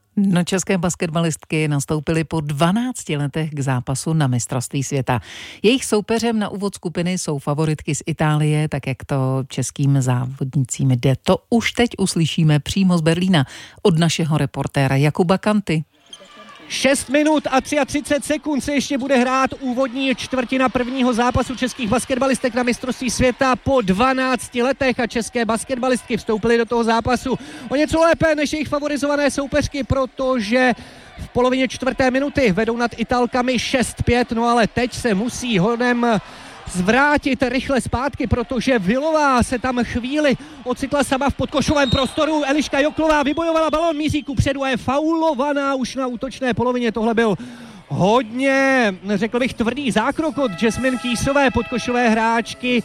No, české basketbalistky nastoupily po 12 letech k zápasu na mistrovství světa. Jejich soupeřem na úvod skupiny jsou favoritky z Itálie, tak jak to českým závodnicím jde. To už teď uslyšíme přímo z Berlína od našeho reportéra Jakuba Kanty. 6 minut a 33 sekund se ještě bude hrát úvodní čtvrtina prvního zápasu českých basketbalistek na mistrovství světa po 12 letech a české basketbalistky vstoupily do toho zápasu o něco lépe než jejich favorizované soupeřky, protože v polovině čtvrté minuty vedou nad Italkami 6-5, no ale teď se musí honem zvrátit rychle zpátky, protože Vilová se tam chvíli ocitla sama v podkošovém prostoru. Eliška Joklová vybojovala balón, míří kupředu a je faulovaná už na útočné polovině. Tohle byl hodně, řekl bych, tvrdý zákrok od Jasmine Keysové, podkošové hráčky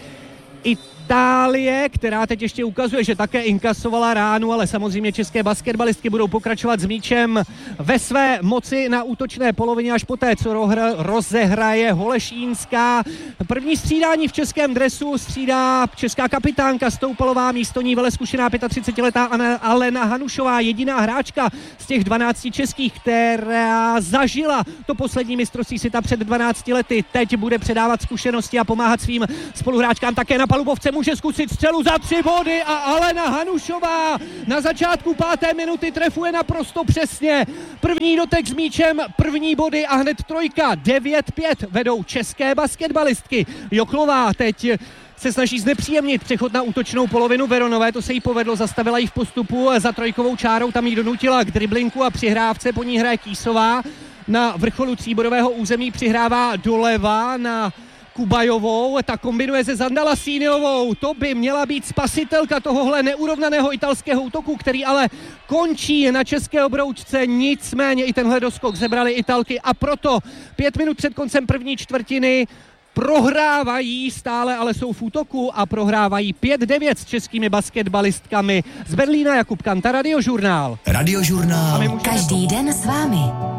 Itálie, která teď ještě ukazuje, že také inkasovala ránu, ale samozřejmě české basketbalistky budou pokračovat s míčem ve své moci na útočné polovině až poté, co rozehraje Holešínská. První střídání v českém dresu střídá česká kapitánka Stoupalová, místo ní velezkušená 35letá Alena Hanušová, jediná hráčka z těch 12 českých, která zažila to poslední mistrovství světa před 12 lety. Teď bude předávat zkušenosti a pomáhat svým spoluhráčkám. Také na palubovce může zkusit střelu za 3 body a Alena Hanušová na začátku 5. minuty trefuje naprosto přesně. První dotek s míčem, první body a hned trojka. 9-5 vedou české basketbalistky. Joklová teď se snaží znepříjemnit přechod na útočnou polovinu Veronové, to se jí povedlo, zastavila jí v postupu za trojkovou čárou, tam jí donutila k driblinku a přihrávce, po ní hraje Keysová. Na vrcholu tříbodového území přihrává doleva na Kubajovou, ta kombinuje se Zandala Síniovou, to by měla být spasitelka tohohle neurovnaného italského útoku, který ale končí na české obroučce, nicméně i tenhle doskok zebrali Italky a proto 5 minut před koncem první čtvrtiny prohrávají stále, ale jsou v útoku a prohrávají 5-9 s českými basketbalistkami. Z Berlína Jakub Kanta, Radiožurnál. Radiožurnál. Každý den s vámi.